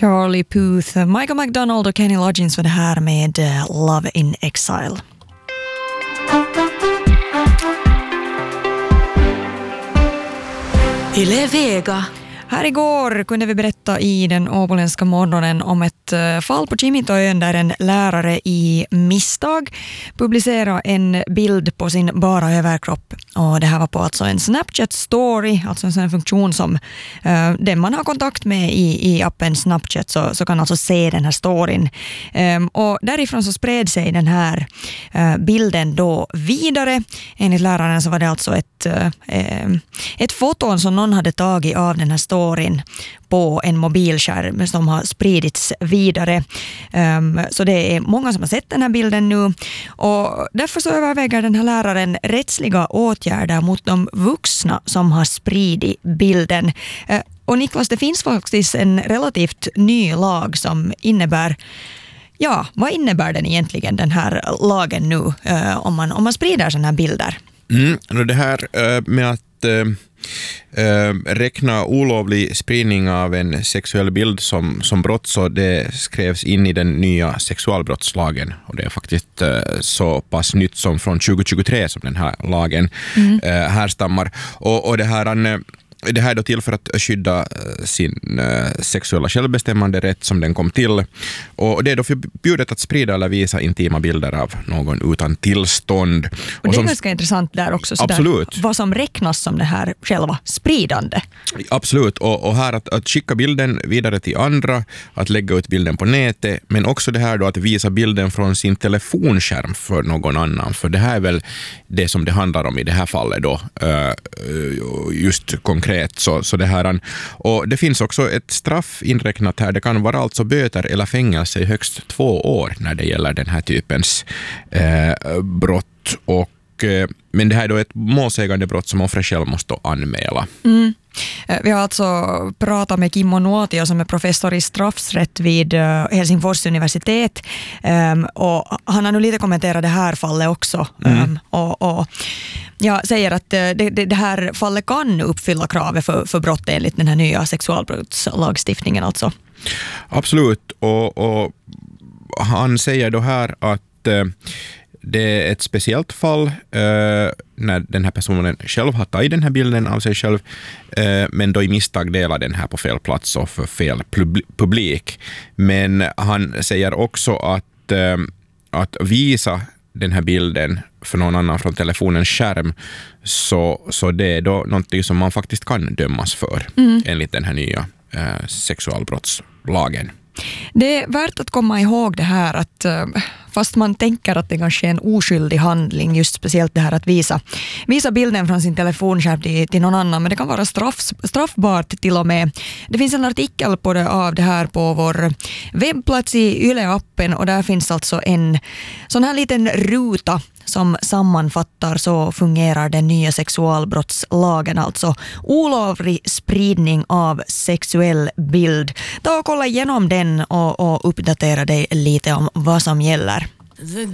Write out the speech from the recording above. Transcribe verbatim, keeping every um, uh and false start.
Charlie Puth, Michael McDonald och Kenny Loggins var det här med Love in Exile. Yle Vega. Här igår kunde vi berätta i den åboländska morgonen om ett fall på Kimitoön där en lärare i misstag publicerade en bild på sin bara överkropp. Och det här var på alltså en Snapchat story, alltså en sån funktion som uh, den man har kontakt med i, i appen Snapchat så, så kan alltså se den här storyn. Um, och därifrån så spred sig den här uh, bilden då vidare. Enligt läraren så var det alltså ett, uh, ett foton som någon hade tagit av den här storyn på en mobilskärm som har spridits vidare. Um, så det är många som har sett den här bilden nu och därför så överväger den här läraren rättsliga åtgärder mot de vuxna som har spridit bilden. Uh, och Niklas, det finns faktiskt en relativt ny lag som innebär, ja, vad innebär den egentligen, den här lagen nu uh, om, man, om man sprider sådana här bilder? Mm, det här uh, med att uh... Uh, räkna olovlig spridning av en sexuell bild som, som brott, så det skrevs in i den nya sexualbrottslagen och det är faktiskt uh, så pass nytt som från tjugo tjugotre som den här lagen mm. uh, härstammar och, och det här uh, Det här är då till för att skydda sin sexuella självbestämmande rätt som den kom till. Och det är då förbjudet att sprida eller visa intima bilder av någon utan tillstånd. Och, och det är som, ganska intressant där också. Så absolut. Där, vad som räknas som det här själva spridande. Absolut. Och, och här att, att skicka bilden vidare till andra, att lägga ut bilden på nätet, men också det här då att visa bilden från sin telefonskärm för någon annan. För det här är väl det som det handlar om i det här fallet då. Just konkret. Så, så det här, och det finns också ett straff inräknat här. Det kan vara alltså böter eller fängelse i högst två år när det gäller den här typens eh, brott. Och, eh, men det här är då ett målsägande brott som offret själv måste anmäla. Mm. Vi har alltså pratat med Kimmo Nuotio som är professor i straffsrätt vid Helsingfors universitet um, och han har nu lite kommenterat det här fallet också mm. um, och, och jag säger att det, det, det här fallet kan uppfylla kravet för, för brott enligt den här nya sexualbrottslagstiftningen alltså. Absolut, och, och han säger då här att uh, det är ett speciellt fall uh, när den här personen själv har tagit den här bilden av sig själv uh, men då i misstag delar den här på fel plats och för fel publik. Men han säger också att, uh, att visa den här bilden för någon annan från telefonens skärm så, så det är då någonting som man faktiskt kan dömas för mm. enligt den här nya uh, sexualbrottslagen. Det är värt att komma ihåg det här att fast man tänker att det kanske är en oskyldig handling, just speciellt det här att visa, visa bilden från sin telefonskärm till, till någon annan, men det kan vara straff, straffbart till och med. Det finns en artikel på det, av det här på vår webbplats i Yle-appen och där finns alltså en sån här liten ruta som sammanfattar så fungerar den nya sexualbrottslagen, alltså olovlig spridning av sexuell bild. Ta och kolla igenom den och, och uppdatera dig lite om vad som gäller.